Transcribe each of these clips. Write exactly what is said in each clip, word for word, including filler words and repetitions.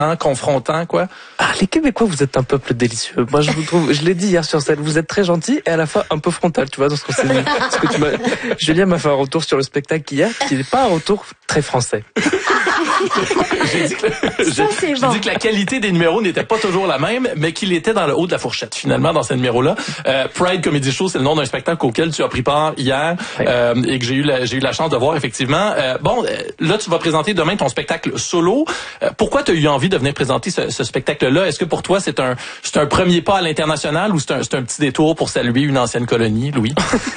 confrontant, quoi. Ah, les Québécois, vous êtes un peuple délicieux. Moi, je vous trouve, je l'ai dit hier sur scène, vous êtes très gentils et à la fois un peu frontal, tu vois, dans ce qu'on s'est dit. Parce que tu m'as, Julien m'a fait un retour sur le spectacle hier, qui n'est pas un retour très français. J'ai dit que, Ça, j'ai, j'ai bon. dit que la qualité des numéros n'était pas toujours la même, mais qu'il était dans le haut de la fourchette, finalement, dans ces numéros-là. Euh, Pride Comedy Show, c'est le nom d'un spectacle auquel tu as pris part hier, oui. euh, et que j'ai eu la, j'ai eu la chance de voir, effectivement. Euh, bon, là, tu vas présenter demain ton spectacle solo. Euh, pourquoi tu as eu envie de venir présenter ce, ce spectacle-là? Est-ce que pour toi, c'est un, c'est un premier pas à l'international ou c'est un, c'est un petit détour pour saluer une ancienne colonie, Louis?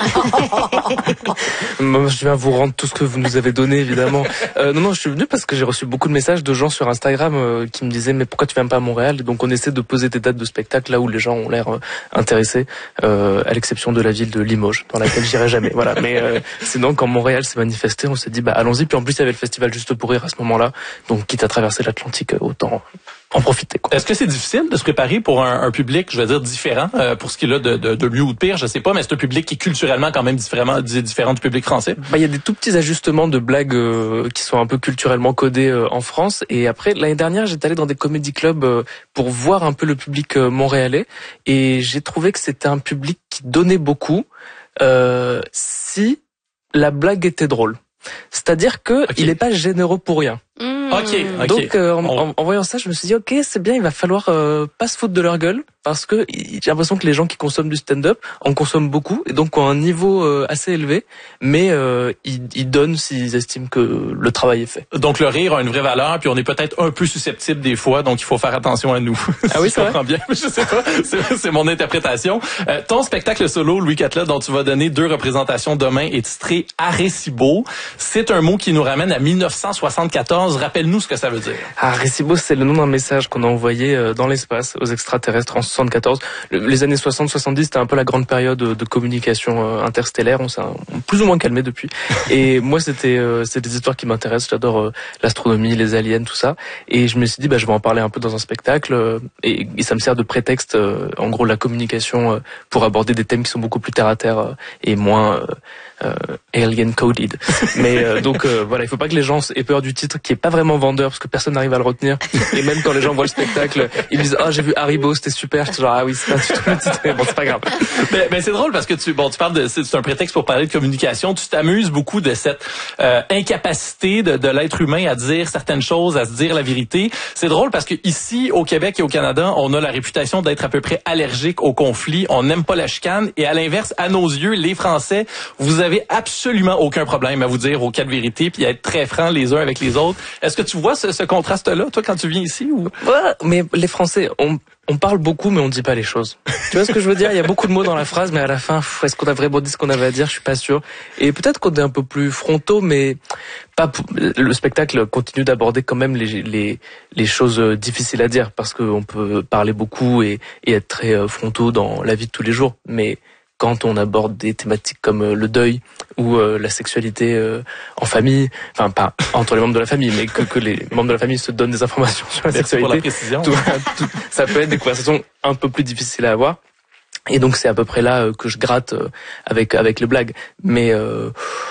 Moi, je viens vous rendre tout ce que vous nous avez donné, évidemment. Euh, non, non, je suis venu parce que j'ai reçu beaucoup de messages de gens sur Instagram euh, qui me disaient mais pourquoi tu viens pas à Montréal? Et donc on essaie de poser des dates de spectacle là où les gens ont l'air euh, intéressés, euh, à l'exception de la ville de Limoges, dans laquelle j'irai jamais. Voilà. Mais euh, sinon, quand Montréal s'est manifesté, on s'est dit bah allons-y. Puis en plus, il y avait le festival Juste pour rire à ce moment-là, donc quitte à traverser l'Atlantique, autant en profiter, quoi. Est-ce que c'est difficile de se préparer pour un, un public, je veux dire, différent, euh, pour ce qui est là de, de, de mieux ou de pire, je sais pas, mais c'est un public qui est culturellement quand même différemment, différent du public français? Bah, il y a des tout petits ajustements de blagues euh, qui sont un peu culturellement codés euh, en France. Et après, l'année dernière, j'étais allé dans des comedy clubs euh, pour voir un peu le public euh, montréalais. Et j'ai trouvé que c'était un public qui donnait beaucoup euh, si la blague était drôle. C'est-à-dire que okay. il est pas généreux pour rien. Mmh. Ok, ok. Donc euh, en, en, en voyant ça, je me suis dit ok, c'est bien, il va falloir euh, pas se foutre de leur gueule parce que j'ai l'impression que les gens qui consomment du stand-up en consomment beaucoup et donc ont un niveau euh, assez élevé, mais euh, ils, ils donnent s'ils estiment que le travail est fait. Donc le rire a une vraie valeur, puis on est peut-être un peu susceptible des fois, donc il faut faire attention à nous. Ah oui, si je comprends bien. Je sais pas, c'est, c'est mon interprétation. Euh, ton spectacle solo, Louis Catelet, dont tu vas donner deux représentations demain, est titré Arecibo. C'est un mot qui nous ramène à dix-neuf cent soixante-quatorze. Rappelle-nous ce que ça veut dire. Arecibo, c'est le nom d'un message qu'on a envoyé euh, dans l'espace aux extraterrestres en soixante-quatorze. Le, les années soixante soixante-dix, c'était un peu la grande période de, de communication euh, interstellaire. On s'est un, plus ou moins calmé depuis. Et moi, c'était euh, c'est des histoires qui m'intéressent. J'adore euh, l'astronomie, les aliens, tout ça. Et je me suis dit, bah, je vais en parler un peu dans un spectacle. Euh, et, et ça me sert de prétexte, euh, en gros, la communication euh, pour aborder des thèmes qui sont beaucoup plus terre à terre euh, et moins euh, euh, alien coded. Mais euh, donc euh, voilà, il faut pas que les gens aient peur du titre qui est pas vraiment vendeur parce que personne n'arrive à le retenir. Et même quand les gens voient le spectacle, ils disent ah oh, j'ai vu Haribo, c'était super. Je suis genre ah oui c'est pas du tout le titre. Bon c'est pas grave. Mais, mais c'est drôle parce que tu bon tu parles de c'est, c'est un prétexte pour parler de communication. Tu t'amuses beaucoup de cette euh, incapacité de, de l'être humain à dire certaines choses, à se dire la vérité. C'est drôle parce que ici au Québec et au Canada, on a la réputation d'être à peu près allergique au conflit. On n'aime pas la chicane et à l'inverse, à nos yeux, les Français, vous avez absolument aucun problème à vous dire aux quatre vérités puis à être très francs les uns avec les autres. Est-ce que tu vois ce, ce contraste-là, toi, quand tu viens ici ou? Ouais, mais les Français, on, on parle beaucoup, mais on dit pas les choses. Tu vois ce que je veux dire? Il y a beaucoup de mots dans la phrase, mais à la fin, pff, est-ce qu'on a vraiment dit ce qu'on avait à dire? Je suis pas sûr. Et peut-être qu'on est un peu plus frontaux, mais pas. Le spectacle continue d'aborder quand même les les les choses difficiles à dire, parce qu'on peut parler beaucoup et, et être très frontaux dans la vie de tous les jours, mais quand on aborde des thématiques comme le deuil ou euh, la sexualité euh, en famille, enfin pas entre les membres de la famille, mais que, que les membres de la famille se donnent des informations sur la Merci sexualité, pour la précision. Tout, tout, ça peut être des conversations un peu plus difficiles à avoir. Et donc c'est à peu près là euh, que je gratte euh, avec avec les blagues. Mais euh,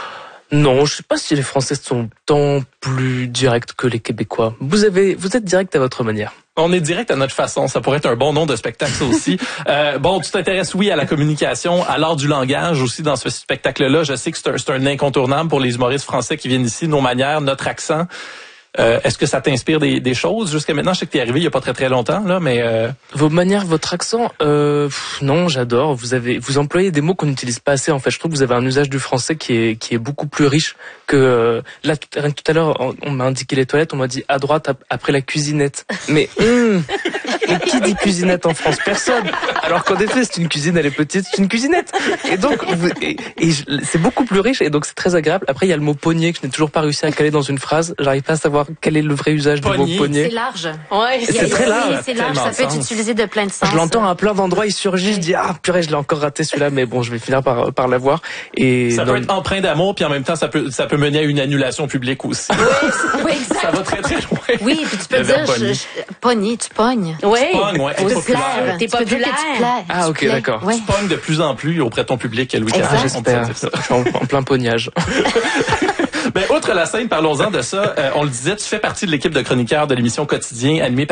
non, je sais pas si les Français sont tant plus directs que les Québécois. Vous avez, vous êtes direct à votre manière. On est direct à notre façon. Ça pourrait être un bon nom de spectacle, ça aussi. euh, bon, tu t'intéresses, oui, à la communication, à l'art du langage aussi dans ce spectacle-là. Je sais que c'est un, c'est un incontournable pour les humoristes français qui viennent ici. Nos manières, notre accent. Euh, est-ce que ça t'inspire des, des choses jusqu'à maintenant? Je sais que t'es arrivé il y a pas très très longtemps, là, mais euh... vos manières, votre accent, euh, pff, non, j'adore. Vous avez, vous employez des mots qu'on n'utilise pas assez. En fait, je trouve que vous avez un usage du français qui est qui est beaucoup plus riche que euh, là. Tout, tout à l'heure, on, on m'a indiqué les toilettes, on m'a dit à droite ap- après la cuisinette. Mais hum, et qui dit cuisinette en France? Personne. Alors qu'en effet, c'est une cuisine, elle est petite, c'est une cuisinette. Et donc, vous, et, et je, c'est beaucoup plus riche et donc c'est très agréable. Après, il y a le mot poignée que je n'ai toujours pas réussi à caler dans une phrase. J'arrive pas à savoir quel est le vrai usage Poignée. du mot poignée. C'est large. Ouais, c'est c'est très large. Oui, c'est large. Ça peut être utilisé de plein de sens. Je l'entends à plein d'endroits, il surgit, je dis ah purée, je l'ai encore raté celui-là, mais bon, je vais finir par par l'avoir. Et ça dans... peut être empreint d'amour, puis en même temps, ça peut ça peut mener à une annulation publique aussi. Oui, oui, exact. Ça va très très loin. Oui, puis tu peux Le dire pogner. je, je, pogner, tu pognes. Oui. Tu pognes, ouais, Tu être peux populaire. plaire. T'es populaire. Tu plais. Ah ok, tu plais. d'accord. Ouais. Tu pognes de plus en plus auprès de ton public, Louis Exact. Catelet. J'espère. Je suis en, en plein pognage. Ben, outre la scène, parlons-en de ça. Euh, on le disait, tu fais partie de l'équipe de chroniqueurs de l'émission Quotidien animée par